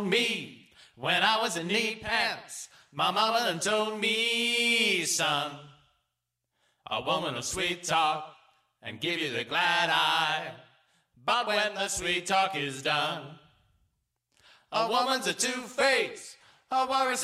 Me, when I was in knee pants, my mama done told me, son, a woman will sweet talk and give you the glad eye, but when the sweet talk is done, a woman's a two-face, a worrisome